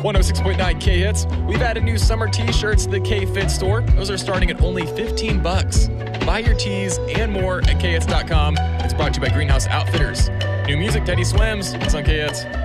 106.9 K-Hits. We've added new summer t-shirts to the K-Fit store. Those are starting at only $15. Buy your tees and more at khits.com. It's brought to you by Greenhouse Outfitters. New music, Teddy Swims. It's on K-Hits.